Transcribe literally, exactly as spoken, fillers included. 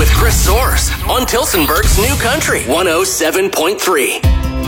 with Chris Soares on Tilsonburg's New Country one oh seven point three.